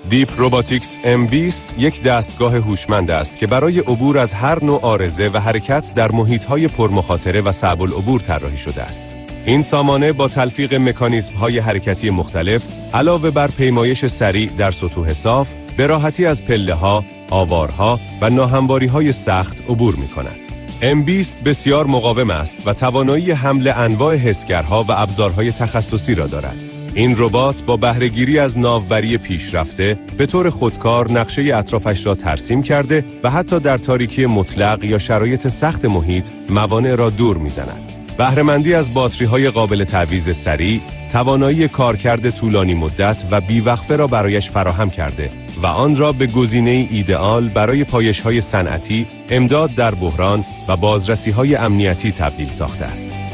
دیپ روباتیکس M20 یک دستگاه هوشمند است که برای عبور از هر نوع عارضه و حرکت در محیط‌های پرمخاطره و صعب العبور طراحی شده است. این سامانه با تلفیق مکانیزم‌های حرکتی مختلف علاوه بر پیمایش سریع در سطوح صاف، به راحتی از پله‌ها، آوارها و ناهمواری‌های سخت عبور می‌کند. M20 بسیار مقاوم است و توانایی حمل انواع حسگرها و ابزارهای تخصصی را دارد. این ربات با بهره‌گیری از ناوبری پیشرفته به طور خودکار نقشه اطرافش را ترسیم کرده و حتی در تاریکی مطلق یا شرایط سخت محیط موانع را دور می‌زند. بهره‌مندی از باتری‌های قابل تعویض سریع، توانایی کارکرد طولانی مدت و بیوقفه را برایش فراهم کرده و آن را به گزینه ایدئال برای پایش‌های صنعتی، امداد در بحران و بازرسی‌های امنیتی تبدیل ساخته است.